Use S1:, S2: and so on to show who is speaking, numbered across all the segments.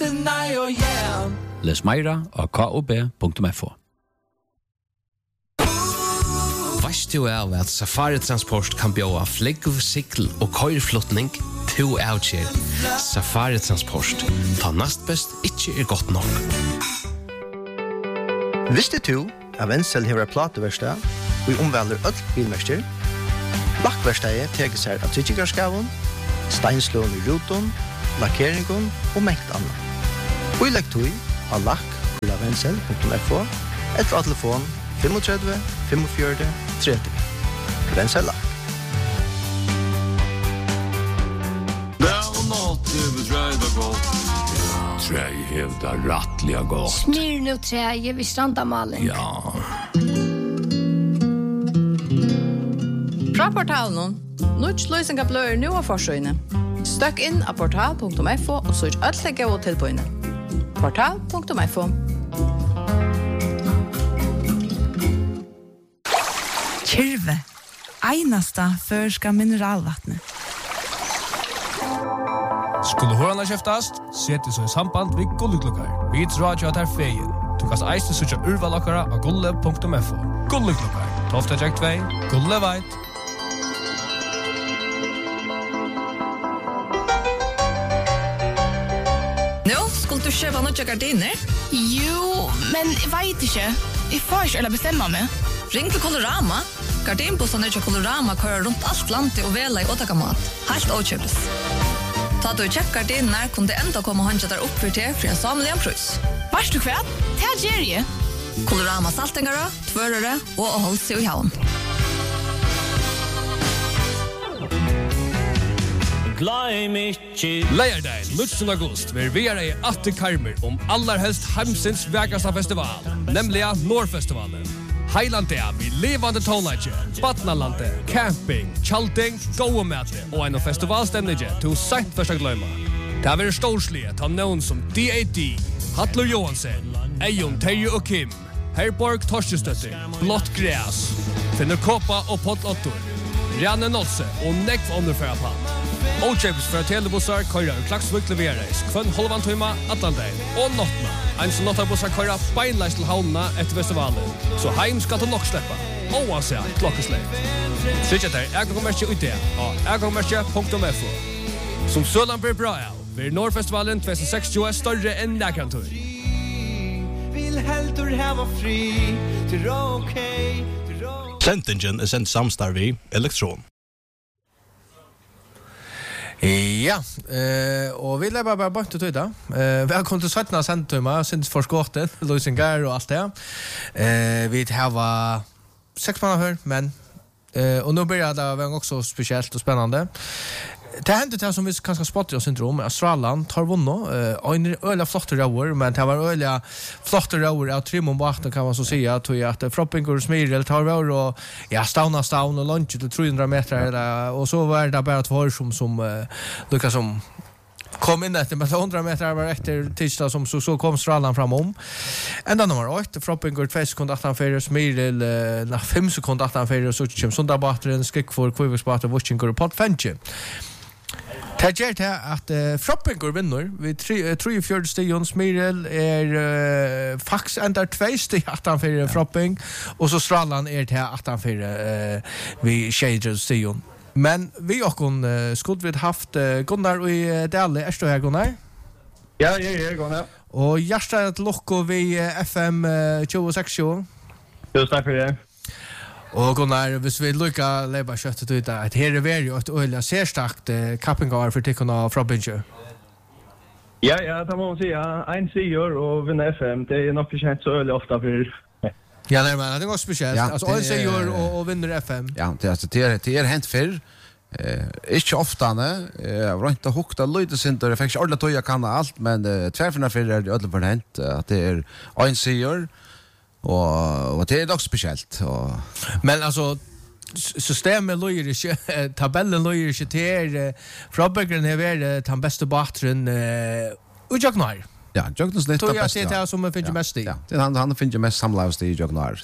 S1: Les meira av kob.fo.
S2: Varst du av at Safari Transport kan bjóa flygg, sikl og køyrflutning to avkjær. Safari Transport. Ta nast best ikke godt nok.
S3: Visste du at Wenzel har plateverkstad og omvelder øll bilmerker? Lakkverkstedet teker seg av tryggigarskaven, steinslån i ruton, lakkeringen og mengt annet. Og i lekktøy av lakk.wenzel.fo eller av telefon 35 45 30. Wenzel Lakk.
S1: Träj hävdar rattliga gott.
S4: Smyr nu träje vid Strandamalen.
S1: Ja.
S5: Fra portalen, Nuts løysinga blør nu av forsøyne. Støkk inn av portal.fo og søk alle gode tilbøyene. Portal.fo.
S6: Kyrve, einasta førska mineralvattnet.
S7: Skulle hørarna kjeftast, sett så i samband vid Gulleklukkar. Vi tror at her feien. Du kan eiste søkja urvalokkara av gulle.fo. Gulleklukkar, Tofta Jack 2, Gulle Veit.
S6: Nå, skulle du kjøpe noe gardiner?
S8: Jo, men jeg vet ikke. Jeg får ikke eller bestemme meg.
S6: Ring til Colorama. Gardinbussene til Colorama kører rundt alt landet og vela i åtakamat. Helt åkjøpes. Ta du kjøpt gardiner, kunne det enda komme håndja der opp for til en samlig en prøys.
S8: Varst du hva? Det er Jerry.
S6: Colorama saltingere, tvørere og å holde seg i havn.
S7: Leierdagen, 19. august, vil vi i 8 karmer allerhelst heimsins vekasta festival, nemlig Nordfestivalen. Heilandia vi levande tonlager, Batnalande, camping, chalting, gåemete og en festivalstemning til sent først å gløyma. Det har vært storslige til noen som DAD, Hattler Johansen, Eion, Terje og Kim, Herborg Torstestøtter, Blått Græs, Finner Kåpa og Pottottor, Rane Nolse og Nekv Underfæra Pall. Ochebs fra telebussar køyrer Klaksvik leveres kvann halvan tøyma Atlantein og nottna. En som nottabussar køyrer beinleis til havnena etter festivalen. Så heim skal du nok sleppa. Oase klokkesleip. Sykja der egakommerkje ut det av egakommerkje.fo. Som sølan blir bra av, blir Nordfestivalen 2060 større enn nekrantur.
S9: Vil heldur hava fri til
S3: Sentingen er sendt samstarv i Elektron.
S10: Ja, og vi lever bare bort til tøyda. Velkommen til 17. sendtøyma, sinds forskåten, løysingar og alt det. Vi har 6 måneder her, men og nå blir det også spesielt og spennende. Det hendte det som vi kanskje spotter oss syndrom, Australien tar vunnet, og en øyelig flotte rauer, men det var øyelig flotte rauer av Trimon Bakten, kan man så si, at Froppinger og Smyrel tar rauer, og ja, stavn og lunch til 300 meter, og så var det bare 2 som lukket som kom inn etter, men 100 meter var etter tidsdag som så kom Australien framom. Enda nummer 8, Froppinger 2 sekunder 18-4, Smyrel 5 sekunder 18-4, og så kommer Sundabateren, Skrikkfor, Kviviksbater, Vutsjinger og Pottfenche. Det gjør det at Froppinger vinner ved 3-4 stion. Smyrel faktisk enda 2 stig 18-4 Fropping, og så Stralland det 18-4 ved 6 stion. Men vi skulle vi haft Gunnar i Dale. Du her, Gunnar?
S11: Ja, jeg Gunnar.
S10: Og hjertet lukko vi FM 2060.
S11: Tusen takk for det.
S10: Og Gunnar, hvis vi lukker leba kjøttet ut at her er jo et øyelig særstakt kappingar for tikkene av Froppinger.
S11: Ja, det må man si. En sigur og vinner FM, det er nok ikke kjent så øyelig ofte for...
S10: Ja, nej, men det går speciellt. Ja, alltså en sigur och vinner FM.
S12: Ja, det är hänt förr. Inte ofta, jag var inte hukta lite center. Jag fick alla toja kan allt, men tvärförna för det ödla för hänt att det är en sigur och det är dock speciellt.
S10: Men alltså systemet lojer inte, tabellen lojer inte till Froppinger har varit den bästa batteren och Jagnar.
S12: Ja, Jognars lite bäst.
S10: Det är det som finns mest i.
S12: Ja, det han finns mest samlaust i Jognar.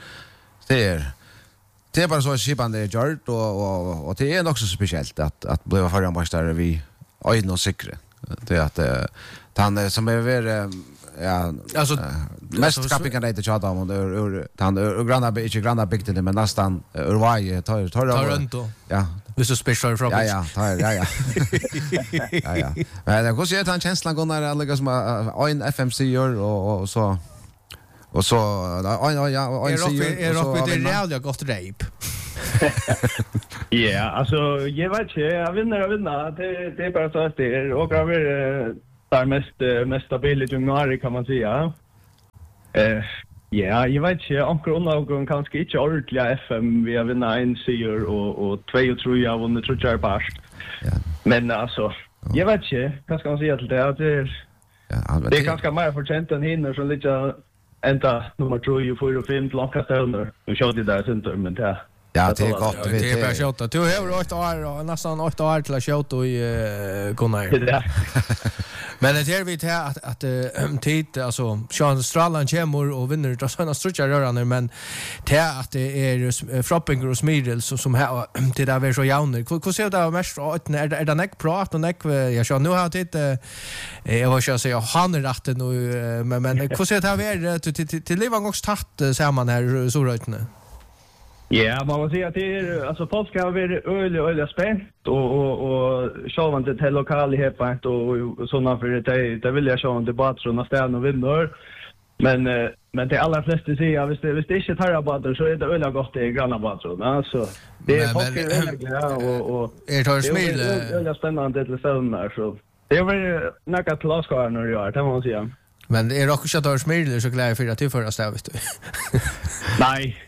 S12: Det är bara så skipande gjort och det är också speciellt att bli förra mästare vi ögon och sikre. Det Han som är väl ja
S10: alltså
S12: mest kappingar det chatta om han granna inte granna bygden men nästan Uruguay tar
S10: Toronto.
S12: Ja.
S10: Visst så special fråga.
S12: Ja. Ja. Men det går ju att han känslan går när alla som en FMC gör och så en
S10: är rock det reellt gott rape.
S11: Ja, alltså jag vet inte, jag vinner. Det är bara så att det är och över där mest stabilt januari kan man säga. Ja, jag vet inte, onkel kanske inte ordentligt FM vi har vinner en seger och 2 och 3 har vunnit tror jag bara. Men alltså, jag vet inte, vad ska man säga till det att det är ganska mer förtjänt än hinner som lite ända nummer 3 och 4 och 5 långa stunder. Nu kör det där center men det.
S12: Ja, det är gott.
S10: Det är bara skjuta. Du har 8 år och nästan 8 år till att skjuta i Gunnar. Men det är vi till att tid alltså Sean Strallan kommer och vinner det såna structure rörande men till att det är Frappinger och Smidel som här till där vi så jauner. Hur ser det mest är det näck prat och näck jag kör nu har det jag vill säga han är rätt nu men hur ser det här till Livangångs tatt ser man här så rötne.
S11: Ja, man måste säga att det är alltså folk har varit öliga spänt och själva det lokaligheten och såna för det vill jag sjå en debatt från nästan och vinner. Men det allra flesta säger visst det inte tar bader så är det öliga gott i granna bader. Alltså det är folk och
S10: är det smil
S11: öliga spännande till såna så det var några klaskar när jag det måste säga.
S10: Men är också att ha smil så glad för att du förra stävet du.
S11: Nej.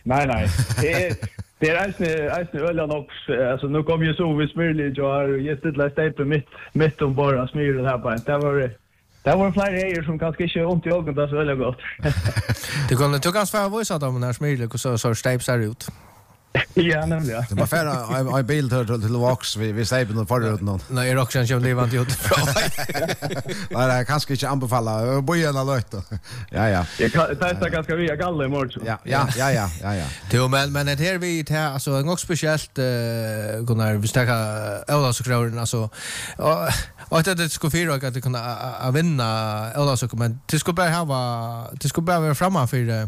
S11: Det är ölen också. Alltså nu kom ju så vi smyrligt jag har gett ett läste mitt om bara smyr det här på. Det var flera grejer som kanske inte ont i ögonen så väldigt gott.
S10: Det kunde du ganska få visa dem när smyrligt så stejp ser ut.
S11: Ja, nämligen.
S12: Det var färra en bild till Vox vi säger någon förut någon.
S10: Nej, Roxan som det var inte gjort bra.
S12: Nej, kanske inte anbefalla bojarna löt. Ja.
S11: Jag testar ganska via galle imorgon.
S12: Ja.
S10: Jo, men det här vi till alltså en också speciellt Gunnar vi stäcka Ölasokrauren alltså och det skulle fyra att det kunna vinna Ölasok men det skulle bara vara framme för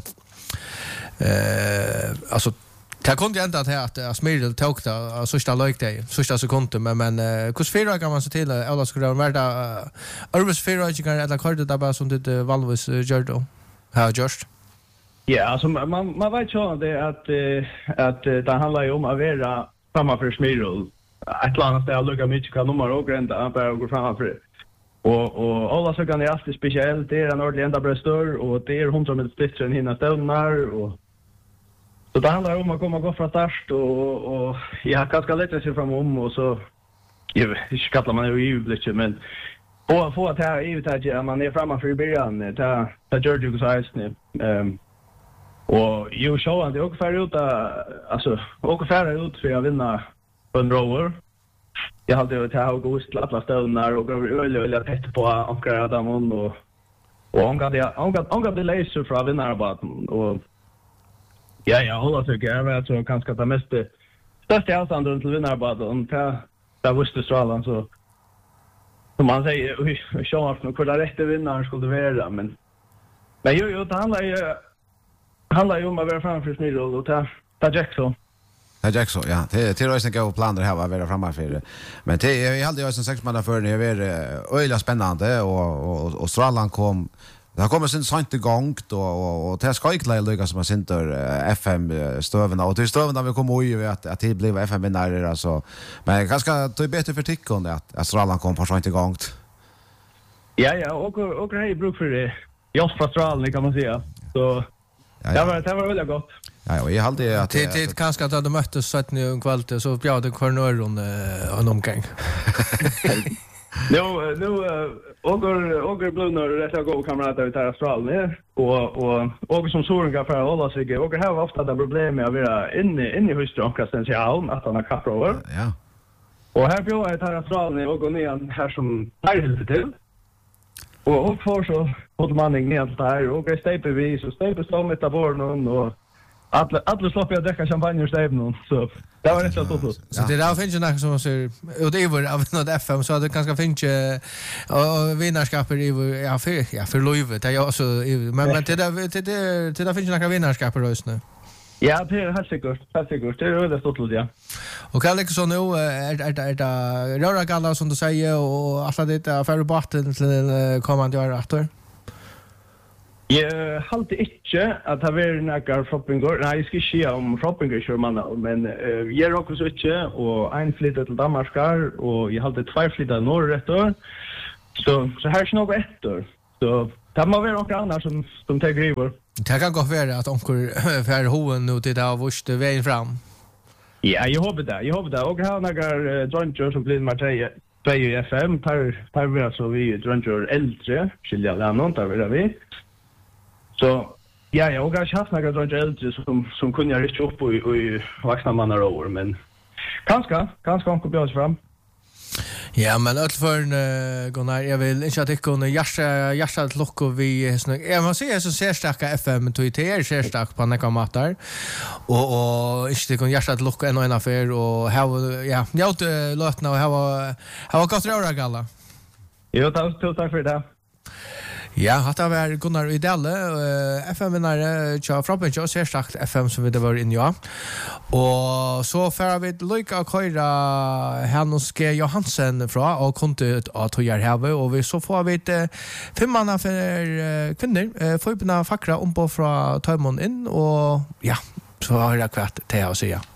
S10: alltså det kunde ju inte att Smidel tog det sista löjkdej, sista sekunder, men hur fyra kan man se till att alla skulle vara där Örves fyra eller kortet där bara som det Valvis gör då? Här just.
S11: Ja, alltså man vet ju att det handlar ju om att vara framme för Smidel. Ett annat ställe lukar mycket kan nummer och grända bara gå framme för och alla så kan det alltid speciellt, det är en ordentlig ända bröstor och det är 100 meter stitcher än hinna ställnar och så det handlar om att komma gå från start och jag kanske lätt sig fram och så jag kallar man ju jubligt men få att här är ju att man är framme för i början ta George Gusais nu och ju så att det också färre ut alltså och färre ut för att vinna på en rower. Jag hade ju till augusti alla stunder och gav öl tätt på ankar Adam och angade laser för att vinna rabatten och ja, hålla tycker jag att så kanske ta mest största avstånd till vinnarbaden där visste Strallan så som man säger så att för rätt vinnaren skulle vara men ju det handlar ju om att vara framför Smidel och ta Jackson.
S12: Jackson, ja. Det är röjsen gå planer här att vara framme för. Men jag hade ju som 6 månader för när det var öjla spännande och Strallan kom. Det har kommit sin sant igång och det ska inte lägga som center FM stövarna och till stövarna vi kommer ju att det blir FM vinnare alltså. Men ganska det är bättre för tickon att Strallan kom på sant igång.
S11: Ja och det är bruk för det. Just för Strallan kan man säga. Så det var väldigt gott.
S12: Ja, och jag hade att
S10: det kanske att de möttes så att nu kvalitet så bjöd det kornöron en omgång.
S11: Nu Åger Blunor rätt gå kamrater ut här i Australien och som Soren för att hålla sig och har ofta det problem med att vara inne i husdronkastens att han har kapprover.
S12: Ja.
S11: Och här bjöd jag här i Australien och går ner här som här till. Och får så återmanning ner där och stejper vi så stejper som ett av våren och Alla slopp jag dricka champagne ur stäven så det var rätt så.
S10: Så det där finns ju något som ser och det var av något FM så att det kanske finns och vinnarskaper i för Löve det är också men det där finns ju några vinnarskaper just nu.
S11: Ja, det är helt säkert. Det är väldigt stort ja.
S10: Och kan liksom nu är det röra galla som du säger och alla det för botten till kommande år efter.
S11: Jag halte inte att det var några shoppingar. Nej, jag ska inte om shoppingar kör man men jag råkar så inte och en flytta till Danmark och jag halte 2 flytta norrut. Så här är något efter. Så det må vara några andra som tar griver.
S10: Det kan gå för att onkel för hoen nu till av vart vägen fram.
S11: Ja, jag hoppas det. Och har några drunker som blir Martej i FM par vi så vi drunker äldre skilja där någon där vi. Så ja, jag har haft några drunker äldre som kunde jag riktigt upp i vuxna mannar år men kanske onkel bjöds fram.
S10: Ja, men för Gunnar, jag vill inte att det kunde hjärta ett lock och vi jag måste säga så ser starka FM till er ser stark på några matar och inte det kunde hjärta ett lock en affär och ja, jag låt nu ha gott röra galla.
S11: Jo, tack för det.
S10: Ja, hatta var Gunnar Idelle, FM-vinnare, tja, Frappench og særstakt FM som vi det var inne, ja. Og så får vi lykke å køyre Hennoske Johansen fra, og kontet av Tøyarhave, og så får vi 5 mann for kvinner, Føybena Fakra ombå fra Tøymon inn, og ja, så har jeg kvart til å si, ja.